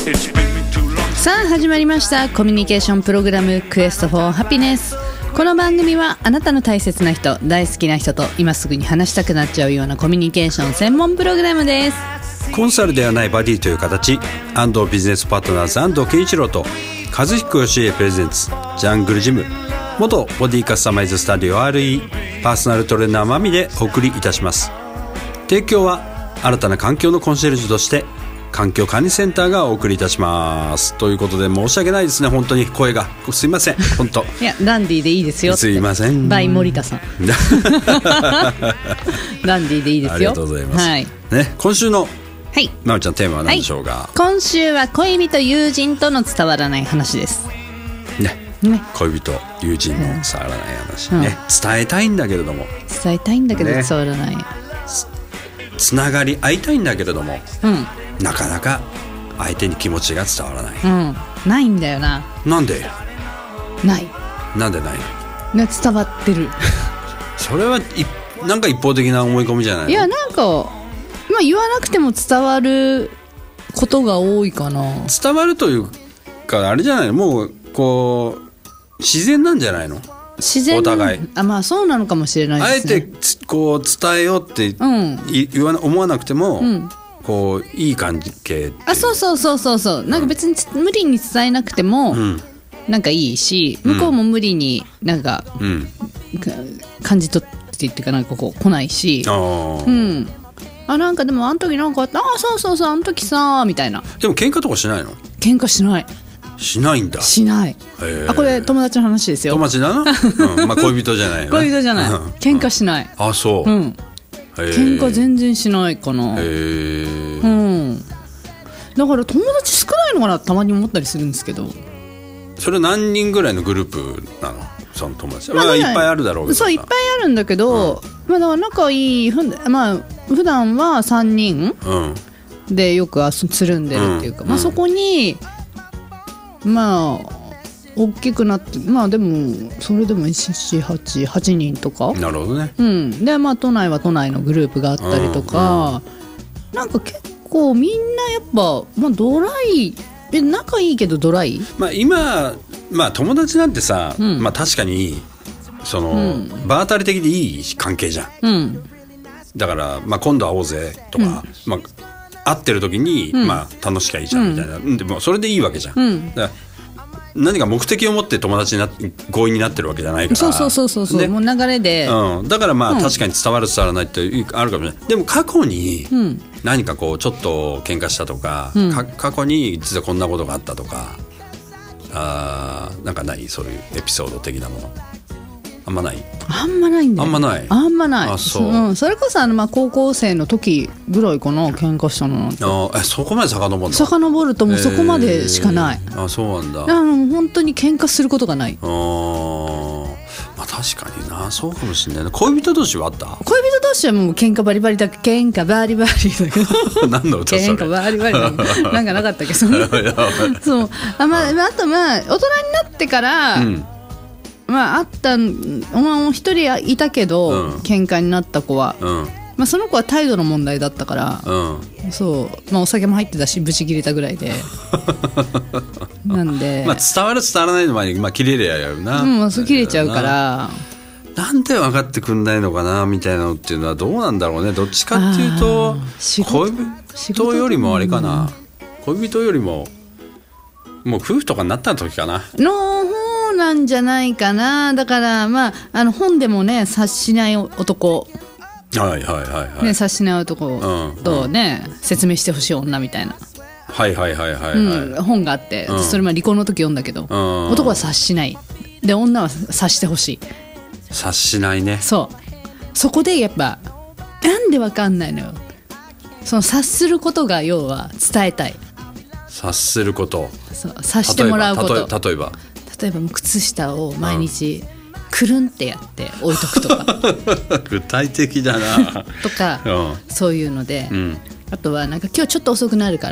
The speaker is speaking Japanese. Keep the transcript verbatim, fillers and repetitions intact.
さあ始まりましたコミュニケーションプログラムクエストフォーハピネス。この番組はあなたの大切な人、大好きな人と今すぐに話したくなっちゃうようなコミュニケーション専門プログラムです。 コンサルではないバディという形、安藤ビジネスパートナーズ安藤健一郎と和彦義恵プレゼンツジャングルジム、元ボディカスタマイズスタディオ アールイー パーソナルトレーナーマミでお送りいたします。提供は新たな環境のコンシェルジュとして環境管理センターがお送りいたしますということで、申し訳ないですね、本当に声がすいません本当いやダンディーでいいですよって。 すいませんバイ森田さんダンディーでいいですよ。 ありがとうございます、 はいね、今週のはい、 まおちゃんテーマは何でしょうか。 はい、今週は恋人友人との伝わらない話です、 ねね、 恋人友人の伝わらない話、 うんね、伝えたいんだけれども伝えたいんだけど伝わらない、ね、 つながり合いたいんだけれども、 うん、 なかなか相手に気持ちが伝わらない、 うん、ないんだよな。 なんでないなんでないね、 の。 伝わってるそれはいなんか一方的な思い込みじゃないの。 いやなんか、まあ、言わなくても伝わることが多いかな。 伝わるというかあれじゃないの、もうこう自然なんじゃないの。 自然、 お互いあ、まあそうなのかもしれないですね。 あえてこう伝えようって、うん、言わな思わなくても、うん、こういい関係。 あ、そうそうそうそうそう、なんか別に無理に伝えなくても、うん、なんかいいし、向こうも無理になんか、うん、感じ取ってっていうかなんかこう来ないし、あ、うん、あ、なんかでもあの時なんかあった、あ、そうそうそうあの時さみたいな。 でも喧嘩とかしないの。 喧嘩しないしないんだ。 しない。あ、これ友達の話ですよ。 友達だな、うん、まあ恋人じゃないよね恋人じゃない喧嘩しない、 うん、あ、そう、うん、 喧嘩全然しないかな。へー、うん、だから友達少ないのかなたまに思ったりするんですけど。 それ何人ぐらいのグループなのその友達、まあ、いっぱいあるだろうけど。 そういっぱいあるんだけど、うん、まあ、だから仲いいふ、まあ、普段はさんにんでよくつるんでるっていうか、うんまあ、そこにまあ大きくなって、まあでもそれでもななはち、はちにんとか。 なるほどね、 うん、でまあ都内は都内のグループがあったりとか、うんうん、なんか結構みんなやっぱ、まあ、ドライえ仲いいけどドライ、 まあ、今、まあ、友達なんてさ、うんまあ、確かにその、うん、場当たり的でいい関係じゃん、うん、だから、まあ、今度会おうぜとか、うんまあ、会ってる時に、うんまあ、楽しきゃいいじゃんみたいな、うん、でもそれでいいわけじゃん、うん、だから何か目的を持って友達にな合意になってるわけじゃないから。 そうそうそうそうそう、もう流れで、 うん、だからまあ、うん、確かに伝わる伝わらないってあるかもしれない。でも過去に何かこうちょっと喧嘩したとか、うん、か過去に実はこんなことがあったとか、あなんかないそういうエピソード的なものあんまない。 あんまないんだよ。 あんまない。 あんまない。 あ、そう、 うん、それこそあの、まあ、高校生の時ぐらいかな喧嘩したのなんて。あえそこまで遡るの。 遡るともうそこまでしかない。 あそうなんだ。 あ本当に喧嘩することがない。 あ、まあ、確かにな、そうかもしれないな。恋人同士はあった。 恋人同士はもう喧嘩バリバリだ喧嘩バリバリだけど何の歌それ。 喧嘩バリバリだなんかなかったっけそんなそうあ、まあ、あとまあ大人になってから、うんまあ、あった一人いたけど、うん、喧嘩になった子は、うんまあ、その子は態度の問題だったから、うんそうまあ、お酒も入ってたしブチ切れたぐらいでなんで、 まあ、伝わる伝わらないの前に、まあ、切れりゃやるな、 うん、そう切れちゃうからなんで分かってくんないのかなみたいなのっていうのはどうなんだろうね。どっちかっていうと恋人よりもあれかな、恋人よりももう夫婦とかになった時かなの方なんじゃないかな。だからまああの本でもね察しない男はいはいはいはい、 ね、察しない男とね、うんうん、説明してほしい女みたいなはいはいはいはい、はいうん、本があって、うん、それも離婚の時読んだけど、うん、男は察しないで女は察してほしい。 察しないね。 そうそこでやっぱなんで分かんないのよ。その察することが要は伝えたい。 察すること。 そう察してもらうこと。 例えば例えば例えば靴下を毎日くるんってやって置いとくとか具体的だなとか、うん、そういうので、うん、あとはなんか今日ちょっと遅くなるから